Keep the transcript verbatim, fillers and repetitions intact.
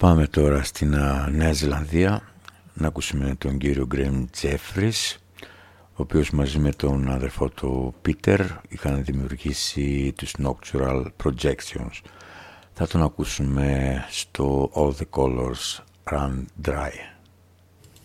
Πάμε τώρα στην uh, Νέα Ζηλανδία να ακούσουμε τον κύριο Γκρέμ Τζέφρις, ο οποίος μαζί με τον αδερφό του Πίτερ είχαν δημιουργήσει τους Nocturnal Projections. Θα τον ακούσουμε στο All the Colors Run Dry.